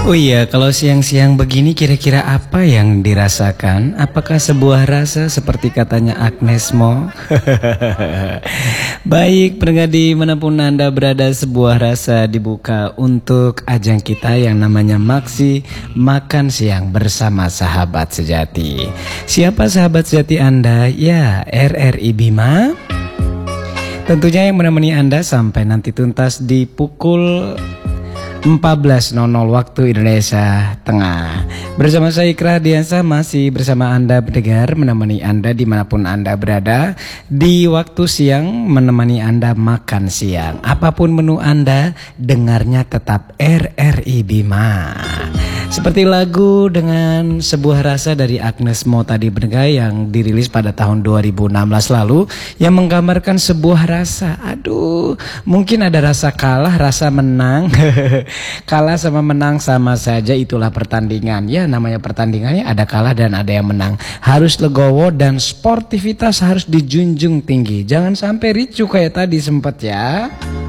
Oh iya, kalau siang-siang begini kira-kira apa yang dirasakan? Apakah sebuah rasa seperti katanya Agnes Mo? Baik, pendengar dimanapun Anda berada, sebuah rasa dibuka untuk ajang kita yang namanya Maksi Makan Siang bersama sahabat sejati. Siapa sahabat sejati Anda? Ya, RRI Bima. Tentunya yang menemani Anda sampai nanti tuntas di pukul 14.00 waktu Indonesia Tengah. Bersama saya Ikra Diansa, masih bersama Anda pendengar, menemani Anda dimanapun Anda berada. Di waktu siang menemani Anda makan siang. Apapun menu Anda, dengarnya tetap RRI Bima. Seperti lagu dengan sebuah rasa dari Agnes Mo tadi pendengar, yang dirilis pada tahun 2016 lalu, yang menggambarkan sebuah rasa. Aduh, mungkin ada rasa kalah, rasa menang. Kalah sama menang sama saja, itulah pertandingan. Ya, namanya pertandingannya ada kalah dan ada yang menang. Harus legowo dan sportivitas harus dijunjung tinggi. Jangan sampai ricu kayak tadi sempat ya.